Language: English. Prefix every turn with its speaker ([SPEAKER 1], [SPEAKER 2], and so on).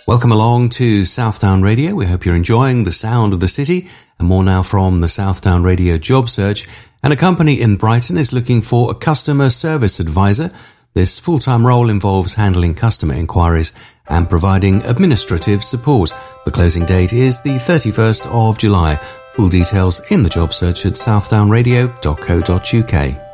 [SPEAKER 1] Welcome along to Southdown Radio. We hope you're enjoying the sound of the city, and more now from the Southdown Radio job search. And a company in Brighton is looking for a customer service advisor. This full-time role involves handling customer inquiries and providing administrative support. The closing date is the 31st of July. Full details in the job search at southdownradio.co.uk.